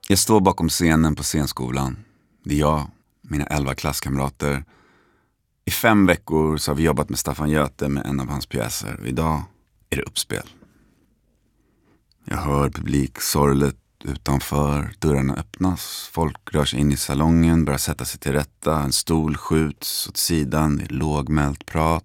Jag står bakom scenen på scenskolan. Det är jag, mina 11 klasskamrater. I 5 veckor så har vi jobbat med Staffan Göte med en av hans pjäser. Och idag är det uppspel. Jag hör publik sorgligt utanför. Dörrarna öppnas. Folk rör sig in i salongen, börjar sätta sig till rätta. En stol skjuts åt sidan. Det är lågmält prat.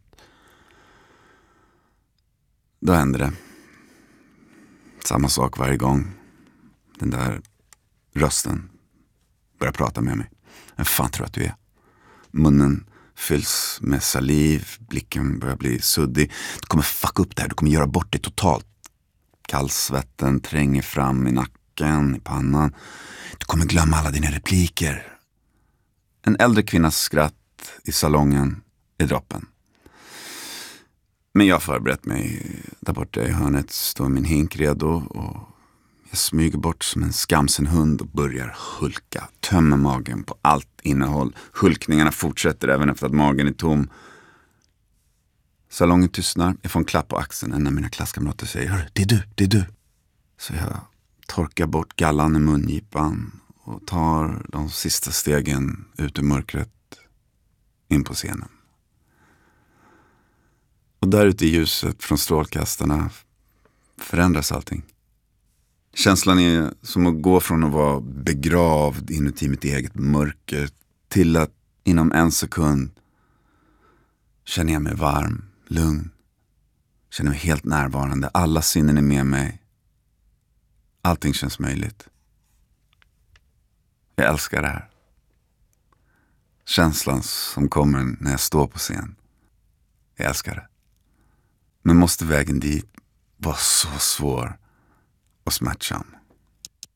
Då händer det. Samma sak varje gång. Den där rösten börjar prata med mig. Vem fan tror att du är? Munnen fylls med saliv. Blicken börjar bli suddig. Du kommer fucka upp det här. Du kommer göra bort det totalt. Kallsvetten tränger fram i nacken, i pannan. Du kommer glömma alla dina repliker. En äldre kvinnas skratt i salongen är droppen. Men jag har förberett mig. Där borta i hörnet står min hink redo och jag smyger bort som en skamsen hund och börjar hulka. Tömmer magen på allt innehåll. Hulkningarna fortsätter även efter att magen är tom. Salongen tystnar. Jag får en klapp på axeln när mina klasskamrater säger: Hör, det är du. Så jag torkar bort gallan i mungipan och tar de sista stegen ut ur mörkret in på scenen. Och där ute i ljuset från strålkastarna förändras allting. Känslan är som att gå från att vara begravd inuti mitt eget mörker till att inom en sekund känner jag mig varm, lugn. Känner mig helt närvarande. Alla sinnen är med mig. Allting känns möjligt. Jag älskar det här. Känslan som kommer när jag står på scen. Jag älskar det. Men måste vägen dit vara så svår och smärtsam?